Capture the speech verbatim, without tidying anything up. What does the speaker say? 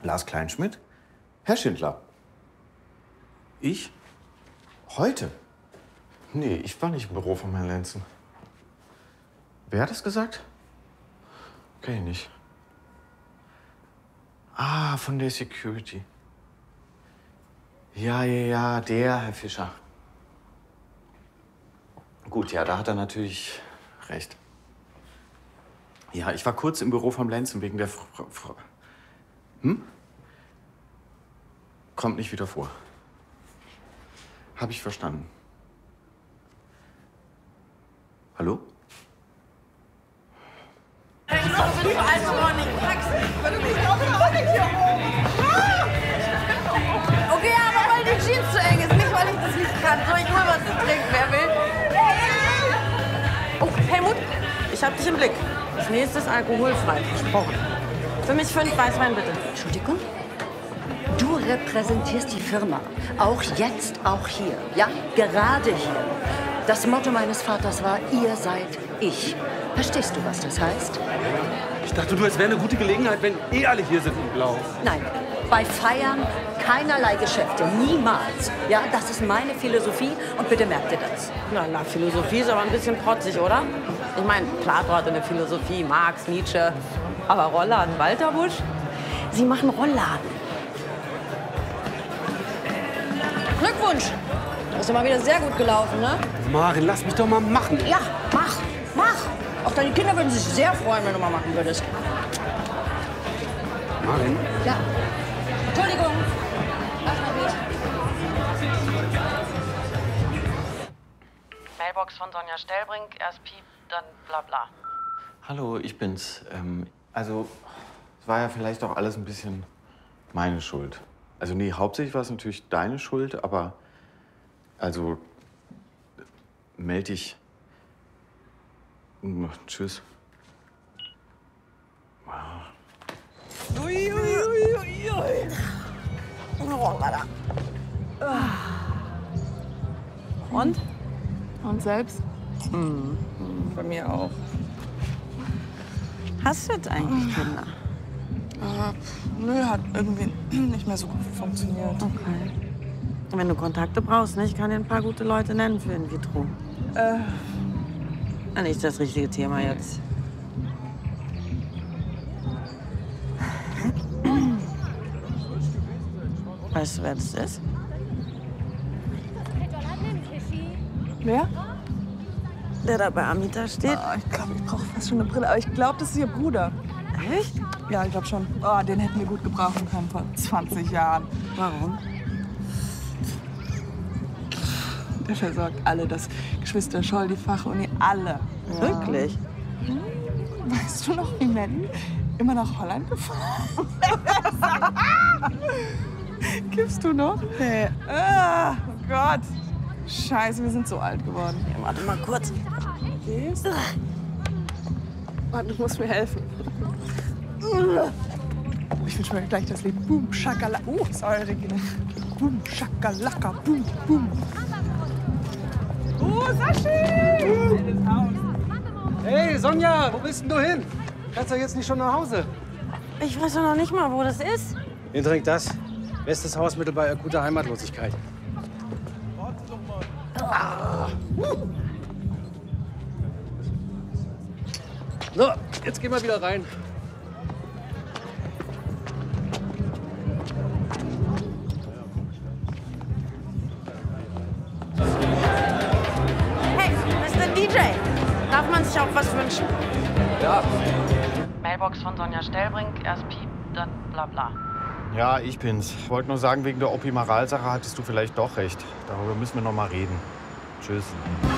Lars Kleinschmidt? Herr Schindler? Ich? Heute? Nee, ich war nicht im Büro von Herrn Lenzen. Wer hat das gesagt? Kenn ich nicht. Ah, von der Security. Ja, ja, ja, der Herr Fischer. Gut, ja, da hat er natürlich recht. Ja, ich war kurz im Büro vom Lenzen wegen der Frau. Frau. Hm? Kommt nicht wieder vor. Hab ich verstanden. Hallo? Okay, aber weil die Jeans zu eng ist, nicht weil ich das nicht kann. So, ich hol was zu trinken, wer will? Oh, Helmut, ich hab dich im Blick. Das nächste ist alkoholfrei, versprochen. Für mich fünf Weißwein, bitte. Entschuldigung? Du repräsentierst die Firma. Auch jetzt, auch hier. Ja, gerade hier. Das Motto meines Vaters war, ihr seid ich. Verstehst du, was das heißt? Ich dachte, du, es wäre eine gute Gelegenheit, wenn eh alle hier sind in Blau. Nein, bei Feiern keinerlei Geschäfte. Niemals. Ja, das ist meine Philosophie und bitte merkt ihr das. Na, na, Philosophie ist aber ein bisschen protzig, oder? Ich meine, Plato hatte eine Philosophie, Marx, Nietzsche. Aber Rollladen, Walter Busch? Sie machen Rollladen. Glückwunsch! Das ist ja mal wieder sehr gut gelaufen, ne? Maren, lass mich doch mal machen. Ja, mach, mach! Auch deine Kinder würden sich sehr freuen, wenn du mal machen würdest. Maren? Ja. Entschuldigung. Lass mal bitte. Mailbox von Sonja Stellbrink, erst Piep, dann bla bla. Hallo, ich bin's. Ähm, also, es war ja vielleicht auch alles ein bisschen meine Schuld. Also, nee, hauptsächlich war es natürlich deine Schuld, aber also, meld dich. Tschüss. Wow. Ui, ui, ui, ui, ui. Oh, leider. Und? Und selbst? Mhm. Bei mir auch. Hast du jetzt eigentlich Kinder? Äh, nö, hat irgendwie nicht mehr so gut funktioniert. Okay. Wenn du Kontakte brauchst, ne? Ich kann dir ein paar gute Leute nennen für in vitro. Äh. Ja, nicht das richtige Thema jetzt. Weißt du, wer das ist? Wer? Der da bei Amita steht? Oh, ich glaube, ich brauche fast schon eine Brille. Aber ich glaube, das ist ihr Bruder. Echt? Ja, ich glaube schon. Oh, den hätten wir gut gebrauchen können vor zwanzig Jahren. Warum? Der versorgt alle, das Geschwister Scholl, die Fachuni, alle. Ja. Wirklich? Weißt du noch, wie Maddie immer nach Holland gefahren ist? Kiffst du noch? Nee. Ah, oh Gott. Scheiße, wir sind so alt geworden. Ja, warte mal kurz. Gehst? Warte, du musst mir helfen. Ich wünsche mir gleich das Lied. Boom, Schakalaka. Oh, sorry, Regina. Boom, Schakalaka, boom, boom. Oh, Sashi! Hey, Sonja, wo bist denn du hin? Kannst du jetzt nicht schon nach Hause? Ich weiß doch noch nicht mal, wo das ist. Wen trinkt das? Bestes Hausmittel bei akuter Heimatlosigkeit. Ah. So, jetzt gehen wir wieder rein. Hey, Mister D J, darf man sich auch was wünschen? Ja. Mailbox von Sonja Stellbrink, erst Piep, dann bla bla. Ja, ich bin's. Wollte nur sagen, wegen der Opimaralsache hattest du vielleicht doch recht. Darüber müssen wir noch mal reden. Tschüss.